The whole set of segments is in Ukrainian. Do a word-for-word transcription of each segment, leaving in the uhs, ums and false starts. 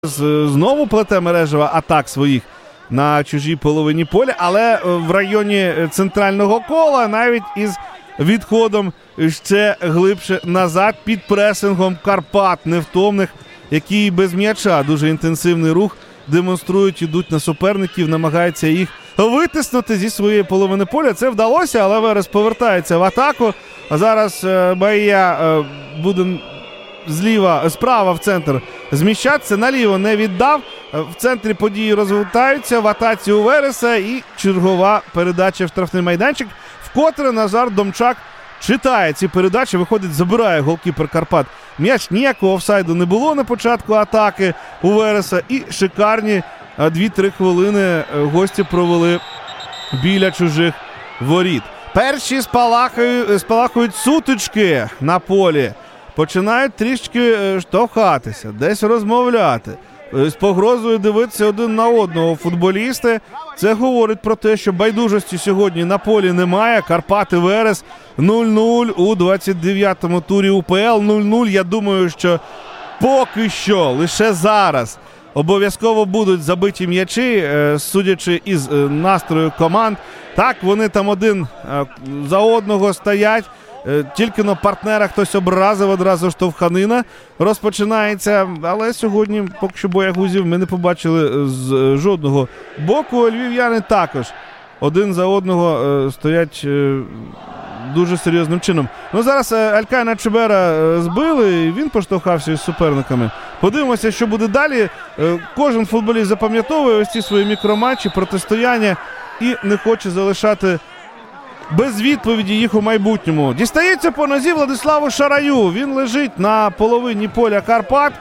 Знову плете мережева атак своїх на чужій половині поля, але в районі центрального кола, навіть із відходом ще глибше назад, під пресингом Карпат невтомних, які без м'яча дуже інтенсивний рух демонструють, ідуть на суперників, намагаються їх витиснути зі своєї половини поля. Це вдалося, але Верес повертається в атаку. А зараз Баїя буде зліва, справа в центр зміщатися, наліво не віддав. В центрі події розвертаються, в атаці у Вереса і чергова передача в штрафний майданчик, вкотре Назар Домчак читає ці передачі, виходить, забирає голкіпер Карпат. М'яч, ніякого офсайду не було на початку атаки у Вереса, і шикарні дві-три хвилини гості провели біля чужих воріт. Перші спалахують, спалахують сутички на полі. Починають трішки штовхатися, десь розмовляти, з погрозою дивитися один на одного футболісти. Це говорить про те, що байдужості сьогодні на полі немає. Карпати Верес нуль-нуль у двадцять дев'ятому турі УПЛ. нуль-нуль, я думаю, що поки що, лише зараз, обов'язково будуть забиті м'ячі, судячи із настрою команд. Так, вони там один за одного стоять. Тільки на партнера хтось образив, одразу штовханина розпочинається. Але сьогодні поки що боягузів ми не побачили з жодного боку. Львів'яни також один за одного стоять дуже серйозним чином. Ну зараз Алькайна Чебера збили, і він поштовхався із суперниками. Подивимося, що буде далі. Кожен футболіст запам'ятовує ось ці свої мікроматчі, протистояння і не хоче залишати без відповіді їх у майбутньому. Дістається по нозі Владиславу Шараю. Він лежить на половині поля Карпат.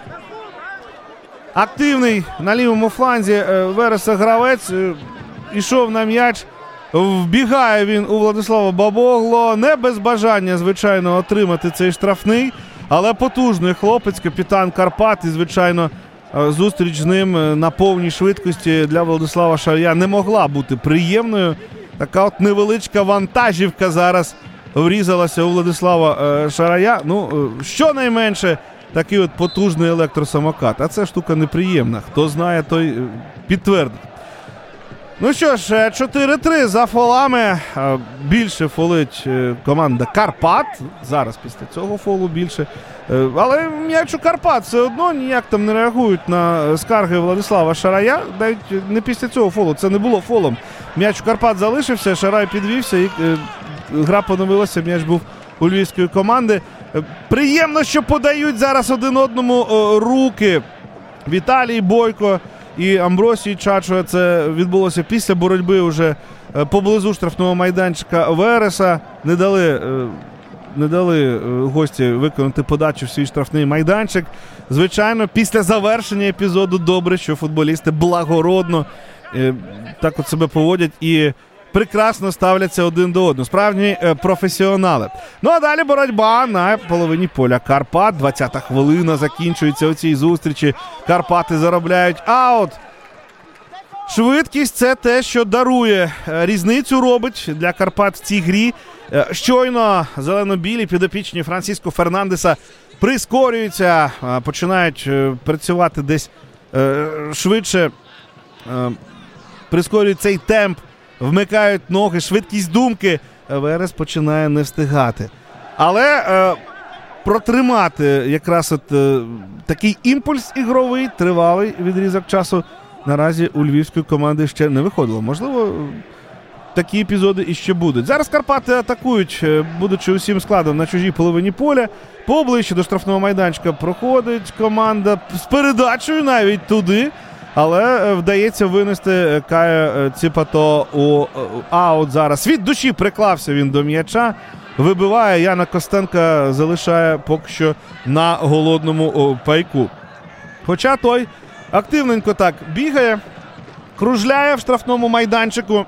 Активний на лівому фланзі Вереса гравець. Ішов на м'яч. Вбігає він у Владислава Бабогло. Не без бажання, звичайно, отримати цей штрафний. Але потужний хлопець, капітан Карпат. І, звичайно, зустріч з ним на повній швидкості для Владислава Шарая не могла бути приємною. Така от невеличка вантажівка зараз врізалася у Владислава е, Шарая. Ну, е, щонайменше такий от потужний електросамокат. А це штука неприємна. Хто знає, той е, підтвердить. Ну що ж, чотири-три за фолами. Е, більше фолить е, команда Карпат. Зараз після цього фолу більше. Е, але м'яч у Карпат все одно ніяк там не реагують на скарги Владислава Шарая. Навіть не після цього фолу. Це не було фолом. М'яч у Карпат залишився, Шарай підвівся і е, гра поновилася, м'яч був у львівської команди. Е, приємно, що подають зараз один одному е, руки. Віталій Бойко і Амбросій Чачуа. Це відбулося після боротьби уже е, поблизу штрафного майданчика Вереса. Не дали, е, не дали е, гості виконати подачу в свій штрафний майданчик. Звичайно, після завершення епізоду добре, що футболісти благородно так от себе поводять і прекрасно ставляться один до одного. Справжні е, професіонали. Ну а далі боротьба на половині поля Карпат. двадцята хвилина закінчується у цій зустрічі. Карпати заробляють аут. Швидкість – це те, що дарує. Різницю робить для Карпат в цій грі. Е, щойно зелено-білі підопічні Франсіско Фернандеса прискорюються, е, починають е, працювати десь е, швидше. Е, Прискорюють цей темп, вмикають ноги, швидкість думки. Верес починає не встигати. Але е, протримати якраз от е, такий імпульс ігровий, тривалий відрізок часу, наразі у львівської команди ще не виходило. Можливо, такі епізоди іще будуть. Зараз Карпати атакують, будучи усім складом на чужій половині поля. Поближче до штрафного майданчика проходить команда з передачею навіть туди. Але вдається винести Кая Ціпато у аут зараз. Від душі приклався він до м'яча. Вибиває, Яна Костенка залишає поки що на голодному пайку. Хоча той активненько так бігає, кружляє в штрафному майданчику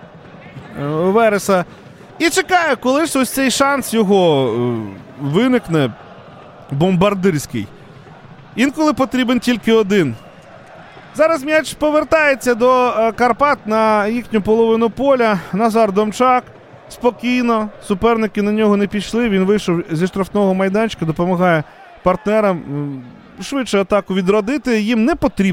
Вереса. І чекає, коли ж ось цей шанс його виникне бомбардирський. Інколи потрібен тільки один. Зараз м'яч повертається до Карпат на їхню половину поля. Назар Домчак спокійно. Суперники на нього не пішли. Він вийшов зі штрафного майданчика, допомагає партнерам. швидше атаку відродити. Їм не потрібно